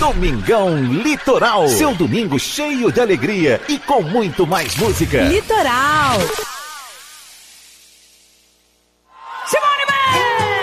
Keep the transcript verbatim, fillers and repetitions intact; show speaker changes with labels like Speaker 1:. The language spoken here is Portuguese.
Speaker 1: Domingão Litoral. Seu domingo cheio de alegria e com muito mais música.
Speaker 2: Litoral.